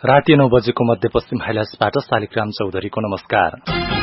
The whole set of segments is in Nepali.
राति 9 बजेको मध्यपश्चिम हाइलाइट्सबाट शालिग्राम चौधरीको नमस्कार।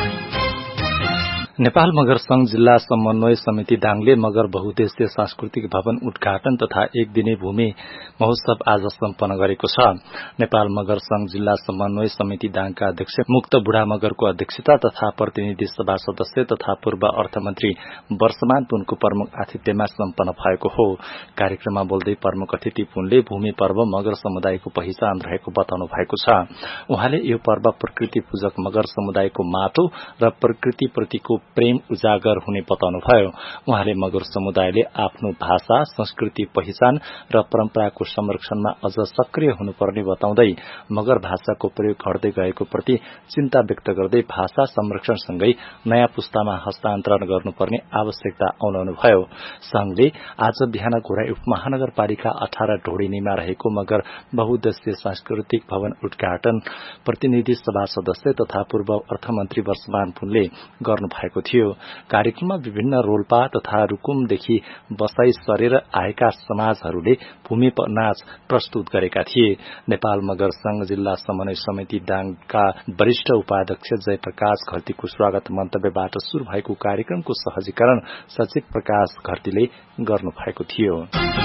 नेपाल मगर संघ जिल्ला समन्वय समिति दाङले मगर बहुद्देश्य सांस्कृतिक भवन उद्घाटन तथा एक दिने भूमि महोत्सव आज सम्पन्न गरेको छ। नेपाल मगर संघ जिल्ला समन्वय समिति दाङका अध्यक्ष मुक्त बुढा मगरको अध्यक्षता तथा प्रतिनिधि सभा सदस्य तथा पूर्व अर्थमन्त्री वर्षमान पुनको प्रमुख आतिथ्यमा सम्पन्न भएको हो। कार्यक्रममा बोल्दै प्रमुख अतिथि पुनले भूमि पर्व मगर समुदायको पहिचान रहेको बताउनु भएको छ। उहाँले यो पर्व प्रकृति पूजक मगर समुदायको माटो र प्रकृति प्रतिको प्रेम उजागर हुने बताउनुभयो। उहाँले मगर समुदायले आफ्नो भाषा, संस्कृति, पहिचान र परम्पराको संरक्षणमा अझ सक्रिय हुनुपर्ने बताउँदै मगर भाषाको प्रयोग घट्दै गएको प्रति चिन्ता व्यक्त गर्दै भाषा संरक्षणसँगै नयाँ पुस्तामा हस्तान्तरण गर्नुपर्ने आवश्यकता औलाउनुभयो। संघले आज बिहान घोराई उपमहानगरपालिका 18 ढोडिनीमा रहेको मगर बहुद्देश्य सांस्कृतिक भवन उद्घाटन प्रतिनिधि सभा सदस्य तथा पूर्व अर्थमन्त्री वर्षमान पुनले गर्नु भएको थियो। कार्यक्रममा विभिन्न रोल्पा तथा रुकुमदेखि बसाई सरेर आएका समाजहरूले भूमि नाच प्रस्तुत गरेका थिए। नेपाल मगर संघ जिल्ला समन्वय समिति दाङका वरिष्ठ उपाध्यक्ष जयप्रकाश घरतीको स्वागत मन्तव्यबाट शुरू भएको कार्यक्रमको सहजीकरण सचिव प्रकाश घरतीले गर्नु भएको थियो।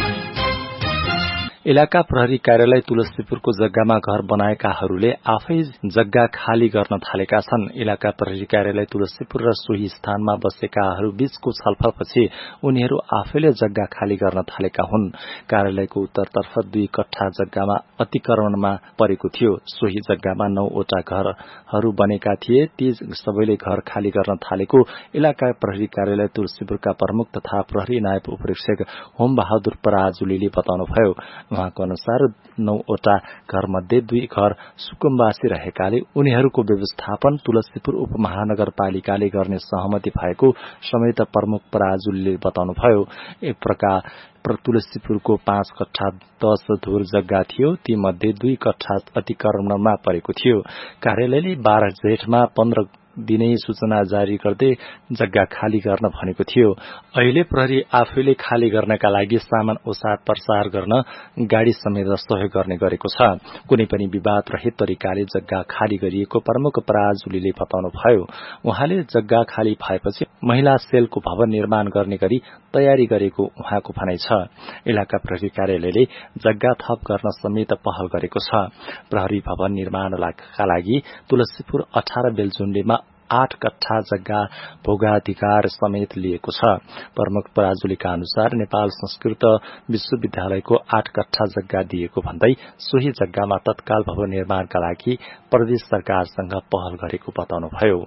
इलाका प्रहरी कार्यालय तुलसीपुरको जग्गामा घर बनाएकाहरूले आफै जग्गा खाली गर्न थालेका छन्। इलाका प्रहरी कार्यालय तुलसीपुर र सोही स्थानमा बसेकाहरू बीचको छलफलपछि उनीहरू आफैले जग्गा खाली गर्न थालेका हुन्। कार्यालयको उत्तरतर्फ 2 कट्ठा जग्गामा अतिक्रमणमा परेको थियो। सोही जग्गामा 9 वटा घरहरू बनेका थिए। ती सबैले घर खाली गर्न थालेको इलाका प्रहरी कार्यालय तुलसीपुरका प्रमुख तथा प्रहरी नायब उपरीक्षक होम बहादुर पराजुलीले बताउनुभयो। उहाँको अनुसार 9 वटा घरमध्ये 2 घर सुकुम्बासी रहेकाले उनीहरूको व्यवस्थापन तुलसीपुर उपमहानगरपालिकाले गर्ने सहमति भएको समेत प्रमुख पराजुलीले बताउनुभयो। एक प्रकार तुलसीपुरको 5 कट्ठा 10 धुर जग्गा थियो। ती मध्ये 2 कट्ठा अतिक्रमणमा परेको थियो। कार्यालयले 12 जेठमा 15 दिनै सूचना जारी गर्दै जग्गा खाली गर्न भनेको थियो। अहिले प्रहरी आफैले खाली गर्नका लागि सामान ओसार प्रसार गर्न गाड़ी समेत सहयोग गर्ने गरेको छ। कुनै पनि विवाद रहित तरिकाले जग्गा खाली गरिएको प्रमुख पराजुलीले बताउनुभयो। उहाँले जग्गा खाली भएपछि महिला सेलको भवन निर्माण गर्ने गरी तयारी गरेको उहाँको भनाइ छ। इलाका प्रहरी कार्यालयले जग्गा थप गर्न समेत पहल गरेको छ। प्रहरी भवन निर्माणका लागि तुलसीपुर 18 बेलजुण्डेमा 8 कट्ठा जग्गा भोगाधिकार समेत लिएको छ। प्रमुख पराजुलीका अनुसार नेपाल संस्कृत विश्वविद्यालयको 8 कट्ठा जग्गा दिएको भन्दै सोही जग्गामा तत्काल भवन निर्माणका लागि प्रदेश सरकारसँग पहल गरेको बताउनुभयो।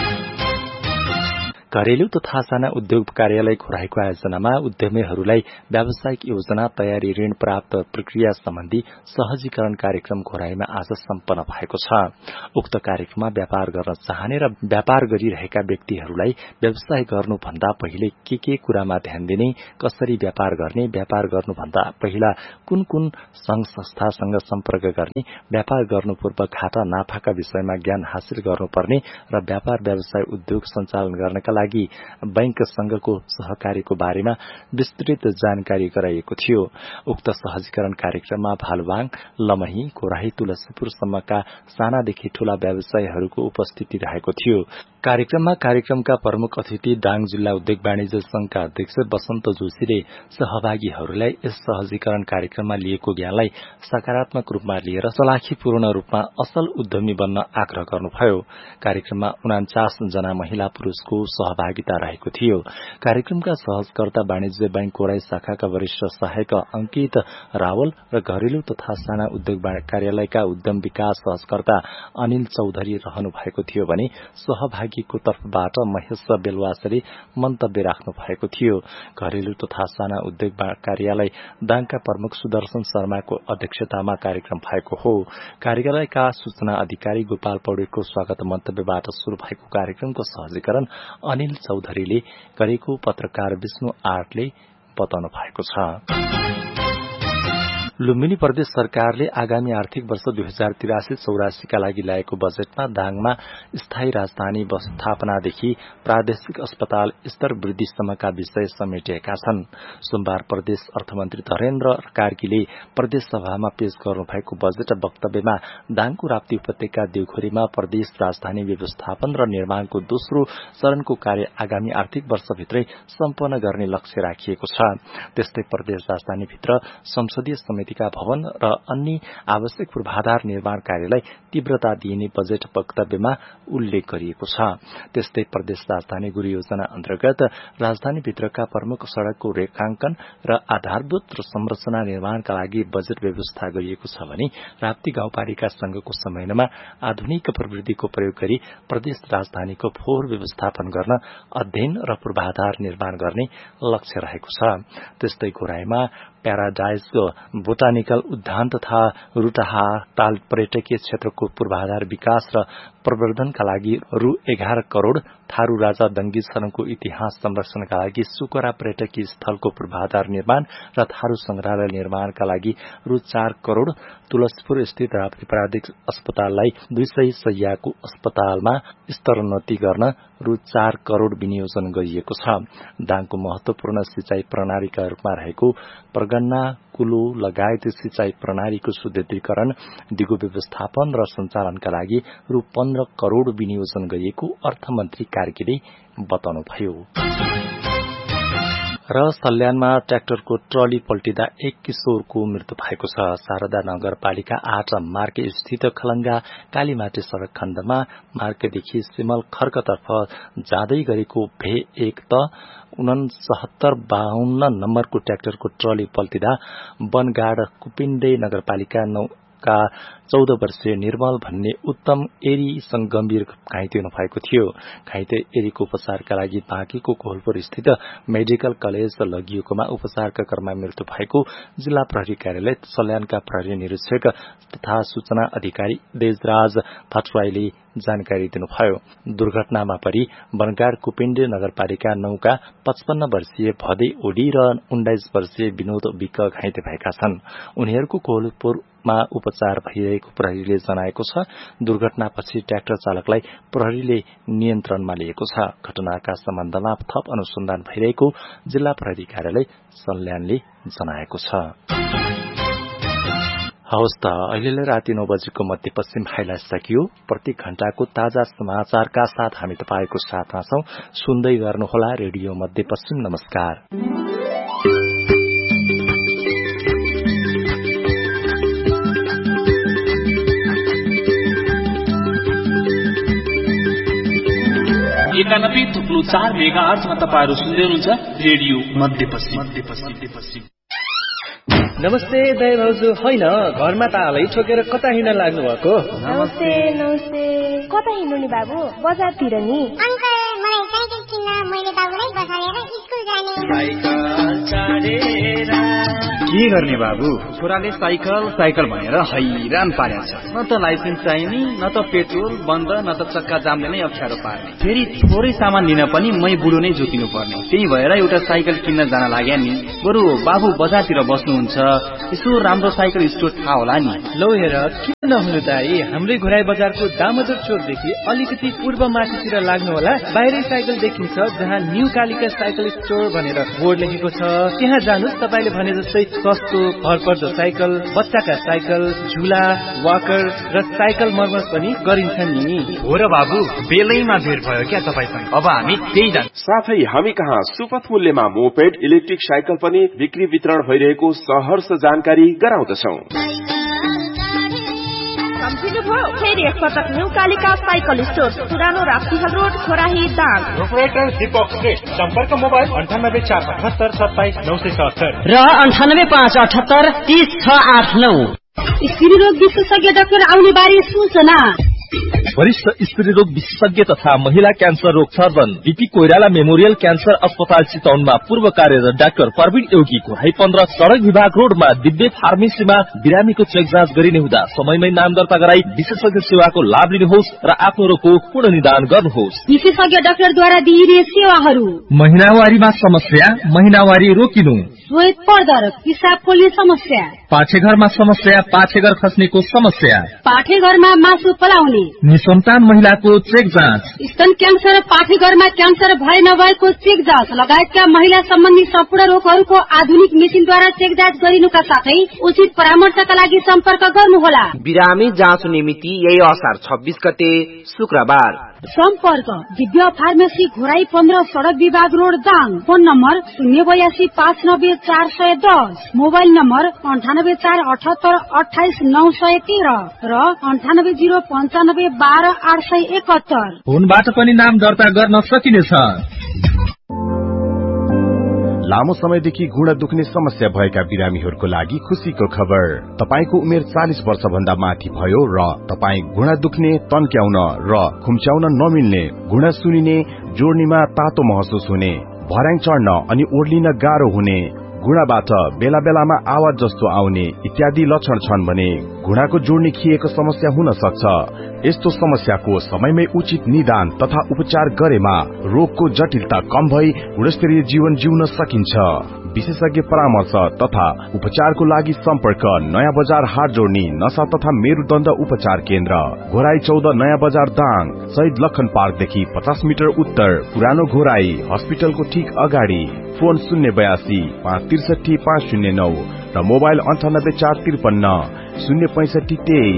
घरेलु तथा साना उद्योग कार्यालय घोराईको आयोजनामा उद्यमीहरूलाई व्यावसायिक योजना तयारी ऋण प्राप्त प्रक्रिया सम्बन्धी सहजीकरण कार्यक्रम घोराईमा आज सम्पन्न भएको छ। उक्त कार्यक्रममा व्यापार गर्न चाहने र व्यापार गरिरहेका व्यक्तिहरूलाई व्यवसाय गर्नुभन्दा पहिले के कुरामा ध्यान दिने, कसरी व्यापार गर्ने, व्यापार गर्नुभन्दा पहिला कुन कुन संघ संस्थासँग सम्पर्क गर्ने, व्यापार गर्नु पूर्व घाटा नाफाका विषयमा ज्ञान हासिल गर्नुपर्ने र व्यापार व्यवसाय उद्योग सञ्चालन गर्नका लागि बैंक संघको सहकारीको बारेमा विस्तृत जानकारी गराइएको थियो। उक्त सहजीकरण कार्यक्रममा भालुवाङ, लमही, घोराही, तुलसीपुरसम्मका सानादेखि ठूला व्यवसायीहरूको उपस्थिति रहेको थियो। कार्यक्रमका प्रमुख अतिथि दाङ जिल्ला उद्योग वाणिज्य संघका अध्यक्ष वसन्त जोशीले सहभागीहरूलाई यस सहजीकरण कार्यक्रममा लिएको ज्ञानलाई सकारात्मक रूपमा लिएर चलाखीपूर्ण रूपमा असल उद्यमी बन्न आग्रह गर्नुभयो। कार्यक्रममा 49 जना महिला पुरूषको सहभागिता रहेको थियो। कार्यक्रमका सहजकर्ता वाणिज्य बैंक घोराई शाखाका वरिष्ठ सहायक अंकित रावल र घरेलु तथा साना उद्योग कार्यालयका उद्यम विकास सहजकर्ता अनिल चौधरी रहनु भएको थियो भने सहभागीको तर्फबाट महेश बेलवासले मन्तव्य राख्नु भएको थियो। घरेलु तथा साना उद्योग कार्यालय दाङका प्रमुख सुदर्शन शर्माको अध्यक्षतामा कार्यक्रम भएको हो। कार्यालयका सूचना अधिकारी गोपाल पौडेलको स्वागत मन्तव्यबाट शुरू भएको कार्यक्रमको सहजीकरण अनिल चौधरीले गरेको पत्रकार विष्णु आर्टले बताउनु भएको छ। लुम्बिनी प्रदेश सरकारले आगामी आर्थिक वर्ष 2083-84 का लागि ल्याएको बजेटमा दाङमा स्थायी राजधानी स्थापनादेखि प्रादेशिक अस्पताल स्तर वृद्धिसम्मका विषय समेटिएका छन्। सोमबार प्रदेश अर्थमन्त्री धरेन्द्र कार्कीले प्रदेश सभामा पेश गर्नुभएको बजेट वक्तव्यमा दाङको राप्ती उपत्यका देउखोरीमा प्रदेश राजधानी व्यवस्थापन र निर्माणको दोस्रो चरणको कार्य आगामी आर्थिक वर्षभित्रै सम्पन्न गर्ने लक्ष्य राखिएको छ। त्यस्तै प्रदेश राजधानीभित्र संसदीय समितिका भवन र अन्य आवश्यक पूर्वाधार निर्माण कार्यलाई तीव्रता दिइने बजेट वक्तव्यमा उल्लेख गरिएको छ। त्यस्तै प्रदेश राजधानी गृह योजना अन्तर्गत राजधानीभित्रका प्रमुख सड़कको रेखांकन र आधारभूत र संरचना निर्माणका लागि बजेट व्यवस्था गरिएको छ भने राप्ती गाउँपालिका संघको समयमा आधुनिक प्रविधिको प्रयोग गरी प्रदेश राजधानीको फोहोर व्यवस्थापन गर्न अध्ययन र पूर्वाधार निर्माण गर्ने लक्ष्य रहेको छ। त्यस्तै घोराईमा प्याराडाइजको बोटानिकल उद्यान तथा रुटाहा ताल पर्यटकीय क्षेत्रको पूर्वाधार विकास र प्रवर्धनका लागि रु 11 करोड़, थारू राजा दंगी सरनको इतिहास संरक्षणका लागि सुकरा पर्यटकीय स्थलको पूर्वाधार निर्माण र थारू संग्रहालय निर्माणका लागि रु 4 करोड़, तुलसीपुर स्थित राप्ती प्रादेशिक अस्पताललाई 200 शय्याको अस्पतालमा स्तरोन्नति गर्न रु 4 करोड़ विनियोजन गरिएको छ। दाङको महत्वपूर्ण सिंचाई प्रणालीका रूपमा रहेको प्रगन्ना कुलो लगायत सिंचाई प्रणालीको सुदृढीकरण, दिगो व्यवस्थापन र सञ्चालनका लागि रु 15 करोड़ विनियोजन गरिएको अर्थमन्त्री कार्कीले बताउनुभयो। र सल्यानमा ट्र्याक्टरको ट्रली पल्टिँदा एक किशोरको मृत्यु भएको छ। शारदा नगरपालिका 8 मार्के स्थित खलंगा कालीमाटी सड़क खण्डमा मार्केदेखि सिमल खर्कतर्फ जाँदै गरेको भे 1 त 6952 नम्बरको ट्र्याक्टरको ट्रली पल्टिँदा बनगाड कुपिण्डे नगरपालिका 9 का 14 वर्षीय निर्मल भन्ने उत्तम एरीसँग गम्भीर घाइते हुनुभएको थियो। घाइते एरीको उपचारका लागि बाँकीको कोहलपुर स्थित मेडिकल कलेज लगिएकोमा उपचारका क्रममा मृत्यु भएको जिल्ला प्रहरी कार्यालय सल्यानका प्रहरी निरीक्षक तथा सूचना अधिकारी देजराज भट्टराईले जानकारी दिनुभयो। दुर्घटनामा परि बनगाड कुपिण्डे नगरपालिका 9 का 55 वर्षीय भदे ओडी र 19 वर्षीय विनोद विक घाइते भएका छन्। उनीहरूको कोहलपुरमा उपचार भइरहेको प्रहरीले जनाएको छ। दुर्घटनापछि ट्र्याक्टर चालकलाई प्रहरीले नियन्त्रणमा लिएको छ। घटनाका सम्बन्धमा थप अनुसन्धान भइरहेको जिल्ला प्रहरी कार्यालय सल्यानले जनाएको छ। हवस् त अहिले राति 9 बजेको मध्यपश्चिम हाइलाइट सकियो। प्रति घण्टाको ताजा समाचारका साथ हामी तपाईको साथमा छौं। सुन्दै गर्नुहोला रेडियो मध्यपश्चिम। नमस्कार। एकानब्बे थुप्रो 4 मेगाहर्जमा तपाईहरु सुन्दै हुनुहुन्छ रेडियो मध्यपश्चिम। नमस्ते दाइ भाउजू। होइन घरमा तालै ठोकेर कता हिँड्न लाग्नु भएको? नमस्ते कता हिँड्नु नि बाबु? बजारतिर नि। अंकल मलाई साइकल किन्न मैले बाबुलाई बसालेर स्कुल जाने। साइकल चढेर के गर्ने बाबु? छोराले साइकल भनेर हैरान पारेको छ। न त लाइसेन्स चाहिने, न त पेट्रोल बन्द, न त चक्का जामले नै अप्ठ्यारो पार्ने। फेरि थोरै सामान लिन पनि मै बुढो नै जोतिनु पर्ने। त्यही भएर एउटा साइकल किन्न जान लाग्या नि। बरु बाबु बजारतिर बस्नुहुन्छ, यसो राम्रो साइकल स्टोर थाहा होला नि। लौ हेर, किन नहुनु दाइ? हाम्रै घोराई बजारको दामोदर चोकदेखि अलिकति पूर्व माथितिर लाग्नु होला। बाहिरै साइकल देखिन्छ जहाँ न्यू कालिका साइकल स्टोर भनेर बोर्ड लेखेको छ। त्यहाँ जानुस्। तपाईले भने जस्तै सस्तो भरपर्दो साइकल, बच्चाका साइकल, झुला, वाकर र साइकल मर्मत पनि गरिन्छन् नि। हो र बाबु, बेलैमा भेट भयो क्या तपाईसँग। अब हामी त्यही जान्छौँ। साथै हामी कहाँ सुपथ मूल्यमा मोपेड, इलेक्ट्रिक साइकल पनि बिक्री वितरण भइरहेको सहर्ष जानकारी गराउँदछौं। फेरि एकपटक न्यू कालिका साइकल स्टोर, पुरानो राप्तीहल रोड, खोराही, दाङ। प्रोपराइटर दीपक श्रेष्ठ। सम्पर्क मोबाइल 9847780977 र 9858830689। स्त्री रोग विशेषज्ञ डाक्टर आउने बारे सूचना। वरिष्ठ स्त्री रोग विशेषज्ञ तथा महिला क्यान्सर रोग surgeon BP Koirala memorial cancer अस्पताल चितवनमा पूर्व कार्यरत डाक्टर प्रवीण एउकीको 15 सड़क विभाग रोडमा दिव्य फार्मेसीमा बिरामीको चेक जाँच गरिने हुँदा समयमै नाम दर्ता गराई विशेषज्ञ सेवाको लाभ लिनुहोस् र आफ्नो रोगको पूर्ण निदान गर्नुहोस्। विशेषज्ञ डाक्टरद्वारा दिइने सेवाहरू: महिनावारीमा समस्या, महिनावारी रोकिनु, श्वेत पर्दर, पिसाब पोल्ने समस्या, पाठेघरमा समस्या, पाठेघर खस्नेको समस्या, पाठेघरमा मासु पलाउने, निसन्तान महिलाको चेक जाँच, स्तन क्यान्सर, पाठेघरमा क्यान्सर भए नभएको चेक जाँच लगायतका महिला सम्बन्धी सम्पूर्ण रोगहरूको आधुनिक मेसिनद्वारा चेक जाँच गरिनुका साथै उचित परामर्शका लागि सम्पर्क गर्नुहोला। बिरामी जाँच निमित्ति यही असार 26 गते शुक्रबार। सम्पर्क दिव्य फार्मेसी घोराई 15 सड़क विभाग road Dang. Phone number 082590410, mobile number 9848782913 र 9805912871। फोनबाट पनि नाम दर्ता गर्न सकिनेछ। लामो समयदेखि घुँडा दुख्ने समस्या भएका बिरामीहरूको लागि खुशीको खबर। तपाईको उमेर 40 वर्ष भन्दा माथि भयो र तपाई घुँडा दुख्ने, तन्क्याउन र खुम्च्याउन नमिल्ने, घुँडा सुनिने, जोड्नीमा तातो महसुस हुने, भर्याङ चढ्न अनि ओर्लिन गाह्रो हुने, घुँडाबाट बेला बेलामा आवाज जस्तो आउने इत्यादि लक्षण छन् भने घुँडाको जोड्नी खिएको समस्या हुन सक्छ। यस्तो समस्याको समयमै उचित निदान तथा उपचार गरेमा रोगको जटिलता कम भई गुणस्तरीय जीवन जिउन सकिन्छ। विशेषज्ञ परामर्श तथा उपचारको लागि सम्पर्क नयाँ बजार हाट जोड्नी नशा तथा मेरुदण्ड उपचार केन्द्र, घोराई 14 नयाँ बजार दाङ, शहीद लखन पार्कदेखि 50 मिटर उत्तर, पुरानो घोराई हस्पिटलको ठीक अगाडि। फोन 082 563 509 र मोबाइल 98 453 065 23।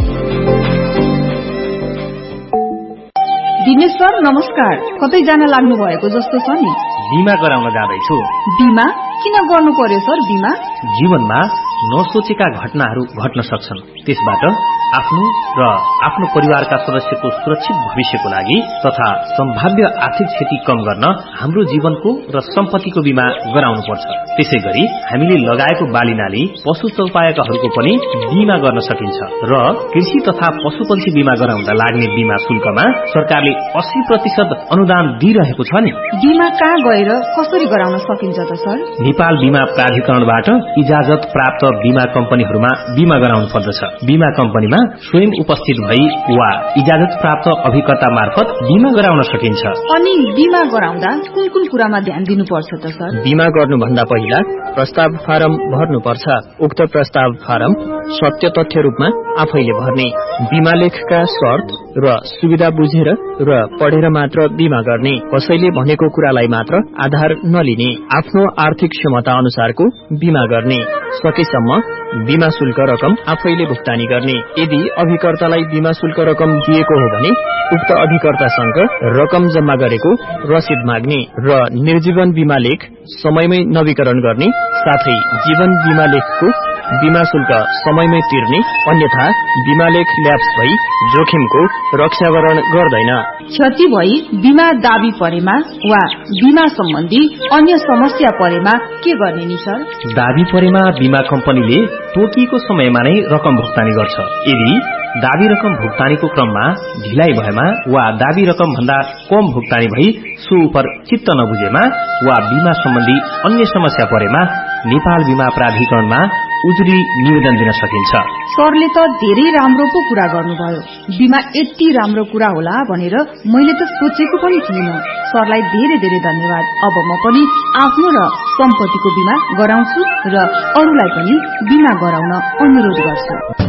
दिनेश्वर नमस्कार, कतै जान लाग्नु भएको जस्तो छ नि? बिमा गराउन जाँदैछु। बिमा किन गर्नु पर्यो सर? बिमा जीवनमा नसोचेका घटनाहरू घट्न सक्छन्, त्यसबाट आफ्नो र आफ्नो परिवारका सदस्यको सुरक्षित भविष्यको लागि तथा सम्भाव्य आर्थिक क्षति कम गर्न हाम्रो जीवनको र सम्पत्तिको बिमा गराउनु पर्छ। त्यसैगरी हामीले लगाएको बालीनाली, पशु चौपायकहरूको पनि बिमा गर्न सकिन्छ र कृषि तथा पशुपन्छी बिमा गराउँदा लाग्ने बिमा शुल्कमा सरकारले 80% अनुदान दिइरहेको छ नि। बिमा कहाँ गएर कसरी गराउन सकिन्छ त सर? नेपाल बिमा प्राधिकरणबाट इजाजत प्राप्त बिमा कम्पनीहरूमा बिमा गराउनु पर्दछ। बिमा कम्पनीमा स्वयं उपस्थित भई वा इजाजत प्राप्त अभिकर्ता मार्फत बिमा गराउन सकिन्छ। अनि बिमा गराउँदा कुन कुन कुरामा ध्यान दिनुपर्छ त सर? बिमा गर्नुभन्दा पहिला प्रस्ताव फारम भर्नुपर्छ। उक्त प्रस्ताव फारम सत्य तथ्य रूपमा आफैले भर्ने, बिमा लेखका शर्त र सुविधा बुझेर र पढेर मात्र बिमा गर्ने, कसैले भनेको कुरालाई मात्र आधार नलिने, आफ्नो आर्थिक क्षमता अनुसारको बिमा गर्ने, सकेसम्म बिमा शुल्क रकम आफैले भुक्तानी गर्ने। यदि अभिकर्तालाई बिमा शुल्क रकम दिएको हो भने उक्त अभिकर्तासँग रकम जम्मा गरेको रसिद माग्ने र निर्जीवन बिमा लेख समयमै नवीकरण गर्ने, साथै जीवन बिमा लेखको बिमा शुल्क समयमै तिर्ने, अन्यथा बिमा लेख ल्याप्स भई जोखिमको रक्षावरण गर्दैन। क्षति भई बिमा दाबी परेमा वा बिमा सम्बन्धी अन्य समस्या परेमा के गर्ने नि सर? दाबी परेमा बिमा कम्पनीले तोकिएको समयमा नै रकम भुक्तानी गर्छ। यदि दाबी रकम भुक्तानीको क्रममा ढिलाइ भएमा वा दाबी रकम भन्दा कम भुक्तानी भई सो उपर चित्त नबुझेमा वा बिमा सम्बन्धी अन्य समस्या परेमा नेपाल बिमा प्राधिकरणमा उजुरी निवेदन दिन सकिन्छ। सरले त धेरै राम्रो पो कुरा गर्नुभयो। बिमा यति राम्रो कुरा होला भनेर मैले त सोचेको पनि थिइनँ। सरलाई धेरै धेरै धन्यवाद। अब म पनि आफ्नो र सम्पत्तिको बिमा गराउँछु र अरूलाई पनि बिमा गराउन अनुरोध गर्छु।